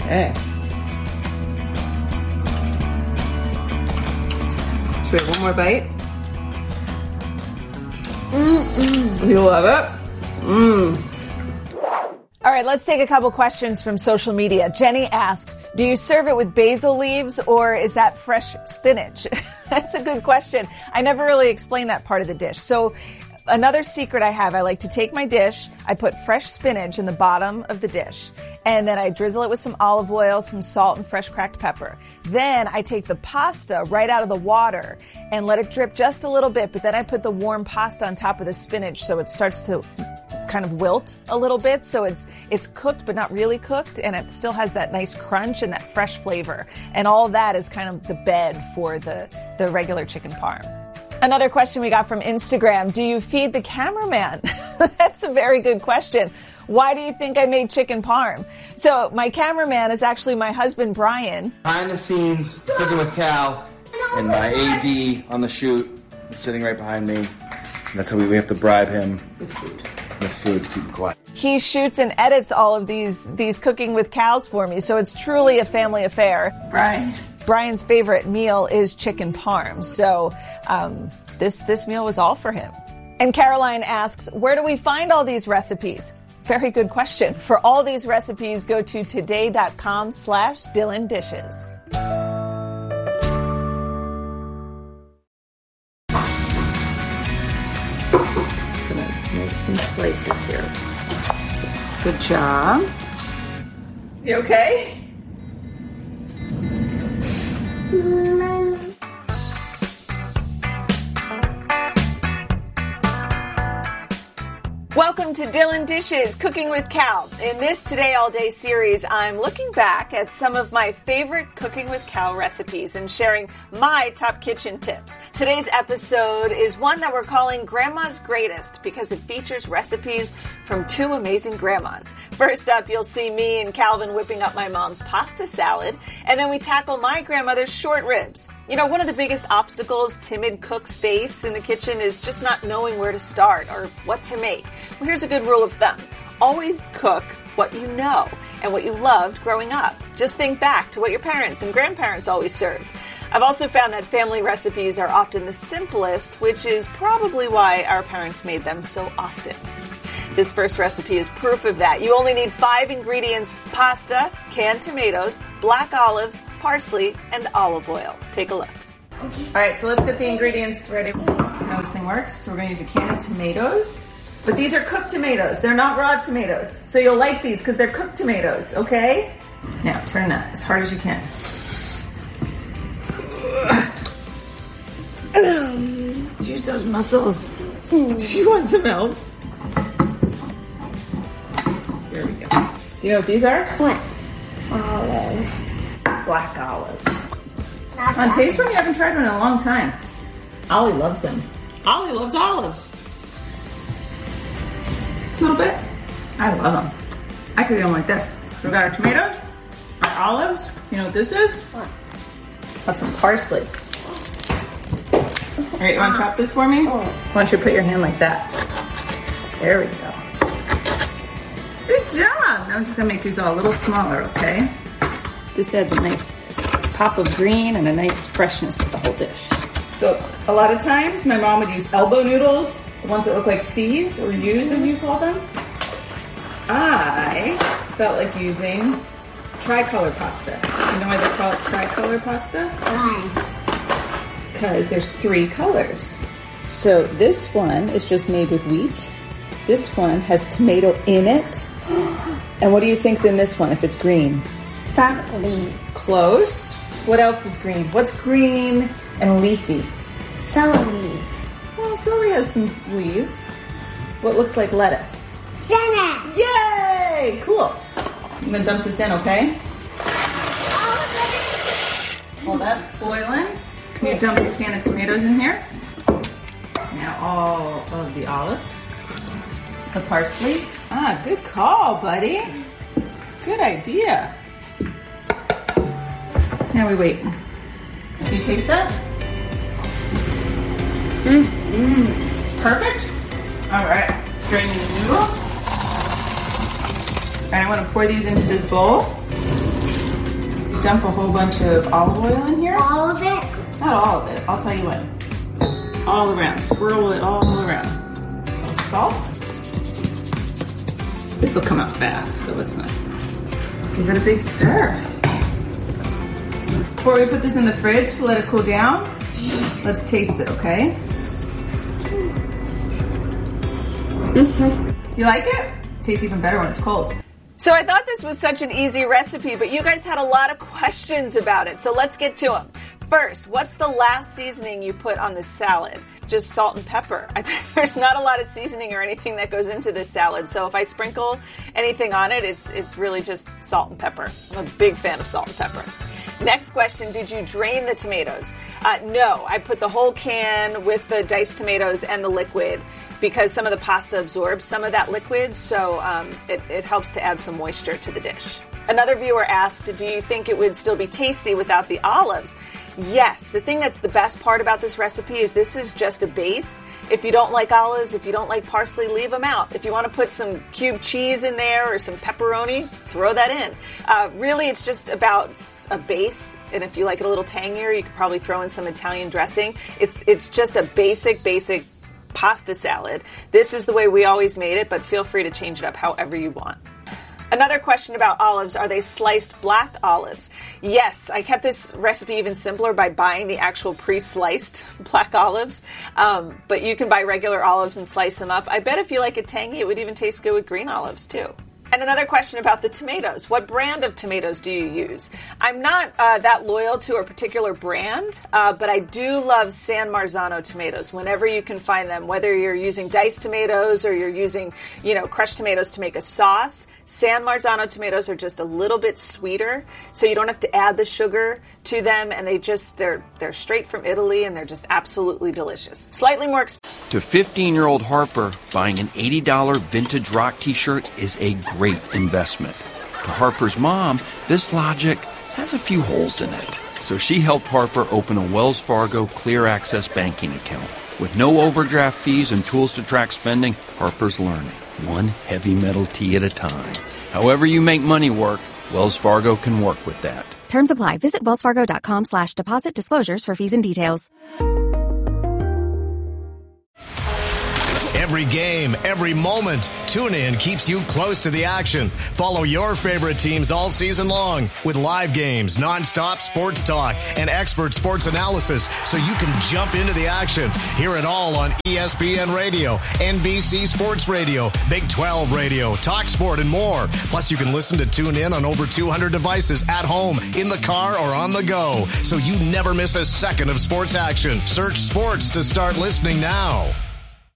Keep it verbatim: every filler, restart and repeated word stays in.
Okay. Should we have one more bite? Mm-mm. You love it? Mmm. All right, let's take a couple questions from social media. Jenny asked, do you serve it with basil leaves or is that fresh spinach? That's a good question. I never really explained that part of the dish. So another secret I have, I like to take my dish, I put fresh spinach in the bottom of the dish, and then I drizzle it with some olive oil, some salt, and fresh cracked pepper. Then I take the pasta right out of the water and let it drip just a little bit, but then I put the warm pasta on top of the spinach so it starts to kind of wilt a little bit, so it's it's cooked but not really cooked, and it still has that nice crunch and that fresh flavor. And all that is kind of the bed for the, the regular chicken parm. Another question we got from Instagram, do you feed the cameraman? That's a very good question. Why do you think I made chicken parm? So my cameraman is actually my husband, Brian. Behind the scenes, cooking with Cal, and my A D on the shoot is sitting right behind me. And that's how we, we have to bribe him with food. With food to keep him quiet. He shoots and edits all of these these Cooking with Cals for me, so it's truly a family affair. Brian. Brian's favorite meal is chicken parm, so um, this this meal was all for him. And Caroline asks, where do we find all these recipes? Very good question. For all these recipes, go to today.com slash Dylan Dishes. Make some slices here. Good job. You okay? Welcome to Dylan Dishes, Cooking with Cal. In this Today All Day series, I'm looking back at some of my favorite Cooking with Cal recipes and sharing my top kitchen tips. Today's episode is one that we're calling Grandma's Greatest because it features recipes from two amazing grandmas. First up, you'll see me and Calvin whipping up my mom's pasta salad, and then we tackle my grandmother's short ribs. You know, one of the biggest obstacles timid cooks face in the kitchen is just not knowing where to start or what to make. Well, here's a good rule of thumb. Always cook what you know and what you loved growing up. Just think back to what your parents and grandparents always served. I've also found that family recipes are often the simplest, which is probably why our parents made them so often. This first recipe is proof of that. You only need five ingredients: pasta, canned tomatoes, black olives, parsley, and olive oil. Take a look. All right, so let's get the ingredients ready. How this thing works. So we're going to use a can of tomatoes. But these are cooked tomatoes. They're not raw tomatoes. So you'll like these because they're cooked tomatoes, okay? Now, turn that as hard as you can. Use those muscles. Do you want some help? Here we go. Do you know what these are? What? Olives. Black olives. Not On that. taste one, you haven't tried one in a long time. Ollie loves them. Ollie loves olives. A little bit. I love them. I could eat them like this. So we got our tomatoes, our olives. You know what this is? What? Got some parsley. All right, you want to chop this for me? Why don't you put your hand like that? There we go. Good job. Now I'm just gonna make these all a little smaller, okay? This adds a nice pop of green and a nice freshness to the whole dish. So a lot of times my mom would use elbow noodles, the ones that look like C's or U's as you call them. I felt like using tricolor pasta. You know why they call it tricolor pasta? Why? Because there's three colors. So this one is just made with wheat. This one has tomato in it. And what do you think's in this one if it's green? Broccoli. Close. What else is green? What's green and leafy? Celery. Well, celery has some leaves. What looks like lettuce? Spinach. Yay! Cool. I'm gonna dump this in, okay? While that's boiling, can you dump a can of tomatoes in here? Now all of the olives. The parsley. Ah, good call, buddy. Good idea. Now we wait. Can you taste that? Mm. Mm. Perfect. All right. Drain the noodle. And I want to pour these into this bowl. dump a whole bunch of olive oil in here. All of it? Not all of it. I'll tell you what. All around. Swirl it all around. A little salt. This will come out fast, so let's not. Let's give it a big stir. Before we put this in the fridge to let it cool down, let's taste it, okay? Mm-hmm. You like it? It tastes even better when it's cold. So I thought this was such an easy recipe, but you guys had a lot of questions about it, so let's get to them. First, what's the last seasoning you put on this salad? Just salt and pepper. I think there's not a lot of seasoning or anything that goes into this salad, so if I sprinkle anything on it, it's it's really just salt and pepper. I'm a big fan of salt and pepper. Next question, did you drain the tomatoes? Uh, no, I put the whole can with the diced tomatoes and the liquid because some of the pasta absorbs some of that liquid, so um, it, it helps to add some moisture to the dish. Another viewer asked, do you think it would still be tasty without the olives? Yes, the thing that's the best part about this recipe is this is just a base. If you don't like olives, if you don't like parsley, leave them out. If you want to put some cubed cheese in there or some pepperoni, throw that in. Uh, really, it's just about a base, and if you like it a little tangier, you could probably throw in some Italian dressing. It's it's just a basic, basic pasta salad. This is the way we always made it, but feel free to change it up however you want. Another question about olives, are they sliced black olives? Yes, I kept this recipe even simpler by buying the actual pre-sliced black olives, um, but you can buy regular olives and slice them up. I bet if you like it tangy, it would even taste good with green olives too. And another question about the tomatoes. What brand of tomatoes do you use? I'm not uh, that loyal to a particular brand, uh, but I do love San Marzano tomatoes whenever you can find them, whether you're using diced tomatoes or you're using, you know, crushed tomatoes to make a sauce. San Marzano tomatoes are just a little bit sweeter, so you don't have to add the sugar to them, and they just, they're they're straight from Italy, and they're just absolutely delicious. Slightly more expensive. To fifteen-year-old Harper, buying an eighty dollars vintage rock t-shirt is a great investment. To Harper's mom, this logic has a few holes in it. So she helped Harper open a Wells Fargo Clear Access banking account. With no overdraft fees and tools to track spending, Harper's learning, one heavy metal tea at a time. However you make money work, Wells Fargo can work with that. Terms apply. Visit wellsfargo.com slash deposit disclosures for fees and details. Every game, every moment, TuneIn keeps you close to the action. Follow your favorite teams all season long with live games, nonstop sports talk, and expert sports analysis so you can jump into the action. Hear it all on E S P N Radio, N B C Sports Radio, Big twelve Radio, Talk Sport, and more. Plus, you can listen to TuneIn on over two hundred devices at home, in the car, or on the go, so you never miss a second of sports action. Search sports to start listening now.